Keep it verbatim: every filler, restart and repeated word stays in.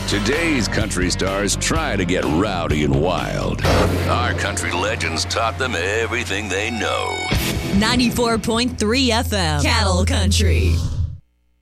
Today's country stars try to get rowdy and wild. Our country legends taught them everything they know. ninety-four point three F M, Cattle Country.